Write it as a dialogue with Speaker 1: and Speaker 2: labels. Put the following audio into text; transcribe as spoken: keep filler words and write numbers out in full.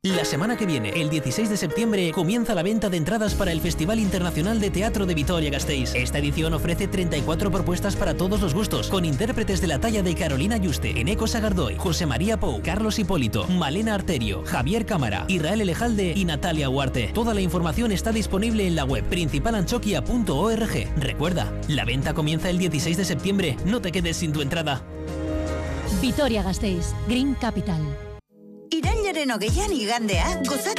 Speaker 1: La semana que viene, el dieciséis de septiembre, comienza la venta de entradas para el Festival Internacional de Teatro de Vitoria-Gasteiz. Esta edición ofrece treinta y cuatro propuestas para todos los gustos, con intérpretes de la talla de Carolina Yuste, Eneco Sagardoy, José María Pou, Carlos Hipólito, Malena Arterio, Javier Cámara, Israel Elejalde y Natalia Huarte. Toda la información está disponible en la web principal anchoquia punto org. Recuerda, la venta comienza el dieciséis de septiembre. No te quedes sin tu entrada.
Speaker 2: Vitoria-Gasteiz, Green Capital.
Speaker 3: Irailaren hogeian igandea, gozatu